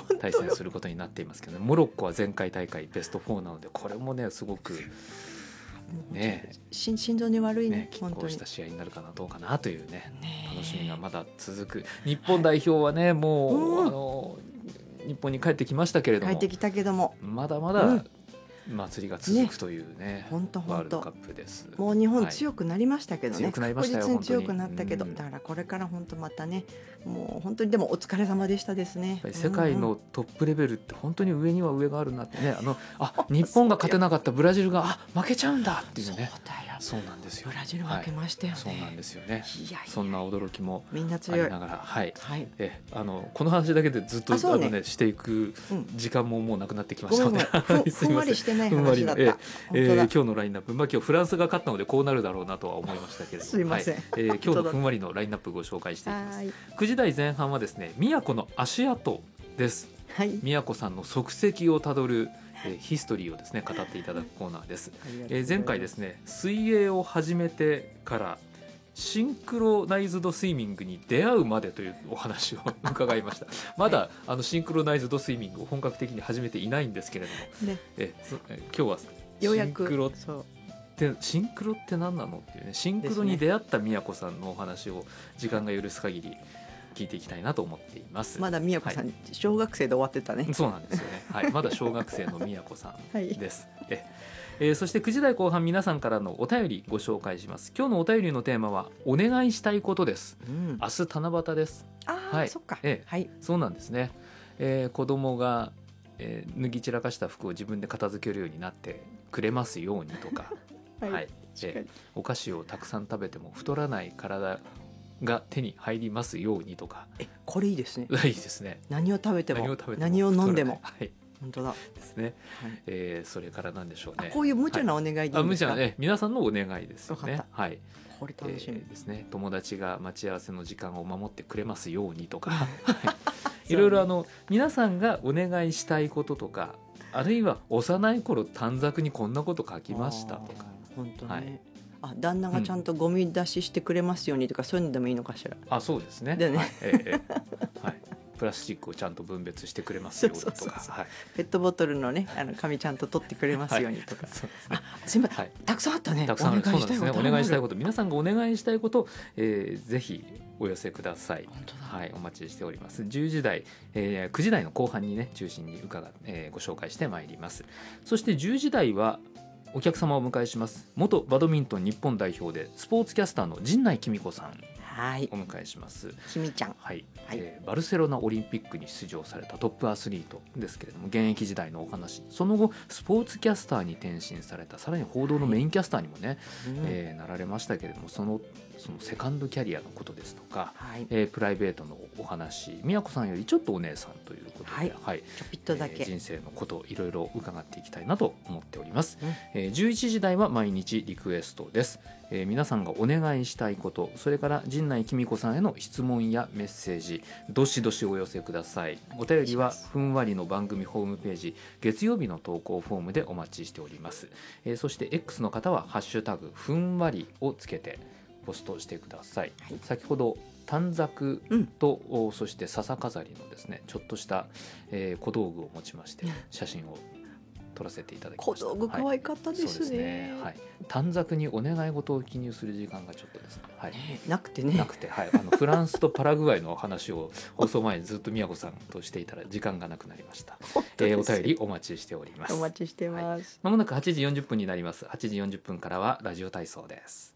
対戦することになっていますけど、ね、モロッコは前回大会ベスト4なので、これもねすごくね心臓に悪いね、 拮本当に抗した試合になるかなどうかなというね楽しみがまだ続く。日本代表はね、もう、日本に帰ってきましたけれども、 帰ってきたけどもまだまだ祭りが続くというね、 本当ワールドカップです。 もう日本強くなりましたけどね、 強くなりましたよ、 確実に強くなったけど、 本当にだからこれから本当またね、もう本当にでもお疲れ様でしたですね。 やっぱり世界のトップレベルって本当に上には上があるなってね、日本が勝てなかったブラジルが負けちゃうんだっていうね。 そうだよ、 そうなんですよ、 ブラジル負けましたよね、 そうなんですよね。 いやいやそんな驚きもみんなあ強いりながら、はいはいこの話だけでずっとそうねしていく時間ももうなくなってきましたので、 ごめんふんわりしてない話だった、本当だ、 今日のラインナップ、今日フランスが勝ったのでこうなるだろうなとは思いましたけれども、 すいません今日のふんわりのラインナップご紹介していきます。9時台前半はですね、宮古の足跡です。 はい宮古さんの足跡をたどるヒストリーをですね語っていただくコーナーです。前回ですね、水泳を始めてからシンクロナイズドスイミングに出会うまでというお話を伺いましたまだシンクロナイズドスイミングを本格的に始めていないんですけれども、 ね、 今日はようやくシンクロって何なのっていうね、シンクロに出会った宮古さんのお話を時間が許す限り聞いていきたいなと思っています。 まだ宮古さん、小学生で終わってたね。 そうなんですよね、はい、まだ小学生の宮古さんです、 はい。 そして9時台後半、皆さんからのお便りご紹介します。今日のお便りのテーマはお願いしたいことです、明日七夕です。はい、 そっか、 はい、そうなんですね。子供が、脱ぎ散らかした服を自分で片付けるようになってくれますようにとかはい、お菓子をたくさん食べても太らない体が手に入りますようにとか。 これいいですね。 いいですね。 何を食べても何を飲んでも、 はい、 本当だですね。それからなんでしょうね。 こういう無茶なお願いでいいんですか。 無茶ね、皆さんのお願いですよね。はい。 これ楽しみですね。友達が待ち合わせの時間を守ってくれますようにとか、いろいろ皆さんがお願いしたいこととか、あるいは幼い頃短冊にこんなこと書きましたとか。 本当ね。旦那がちゃんとゴミ出ししてくれますようにとか、そういうのでもいいのかしら。 そうですね。 でね、 はい、プラスチックをちゃんと分別してくれますようにとか、 ペットボトルのね、紙ちゃんと取ってくれますようにとか。 そうですね。 すみません、たくさんあったね。 たくさんある。 お願いしたいこと、 お願いしたいこと、皆さんがお願いしたいこと、ぜひお寄せください。 本当だ。 はい、お待ちしております。10時台、9時台の後半にね中心にご紹介してまいります。そして10時台はお客様をお迎えします。元バドミントン日本代表でスポーツキャスターの陣内貴美子さん、お迎えします。 きみちゃん、 バルセロナオリンピックに出場されたトップアスリートですけれども、現役時代のお話、その後スポーツキャスターに転身された、さらに報道のメインキャスターにもね、なられましたけれども、そのセカンドキャリアのことですとか、プライベートのお話、宮子さんよりちょっとお姉さんということで、 ちょぴっとだけ、 人生のこといろいろ伺っていきたいなと思っております。11時台は毎日リクエストです。皆さんがお願いしたいこと、それから陣内貴美子さんへの質問やメッセージ、どしどしお寄せください。お便りはふんわりの番組ホームページ月曜日の投稿フォームでお待ちしております。そして X の方はハッシュタグふんわりをつけてポストしてください。先ほど短冊と、そして笹飾りのですねちょっとした、小道具を持ちまして写真を撮らせていただきました。 小道具可愛かったですね。 短冊にお願い事を記入する時間がちょっとですね、 なくて、 フランスとパラグアイの話を放送前にずっと宮子さんとしていたら時間がなくなりました。お便りお待ちしております。 お待ちしてます。 まもなく8時40分になります。8時40分からはラジオ体操です。